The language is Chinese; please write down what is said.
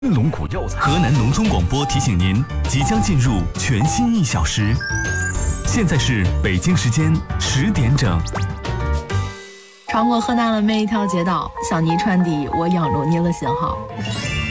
龙骨药材。 河南农村广播提醒您，即将进入全新1小时。现在是北京时间10点整。 穿过河南的每一条街道，向你传递我羊肉你的信号。